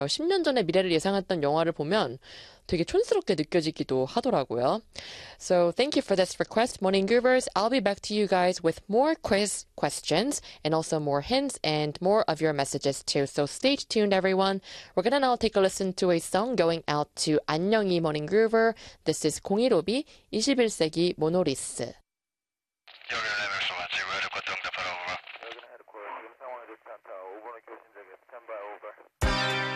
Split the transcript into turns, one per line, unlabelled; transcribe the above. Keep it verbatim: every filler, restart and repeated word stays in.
십 년 전의 미래를 예상했던 영화를 보면 되게 촌스럽게 느껴지기도 하더라고요. So thank you for this request, Morning Groovers. I'll be back to you guys with more quiz questions and also more hints and more of your messages too. So stay tuned, everyone. We're gonna now take a listen to a song going out to 안녕히 Morning Groover. This is 공일오비 이십일 세기 모노리스.
여기는 에merson 마치 왜 이렇게 응답하라 over.
여기는 헤드코어 지금 상황이 좋지 않다. 오 번의 교신적인 스탠바이 오버.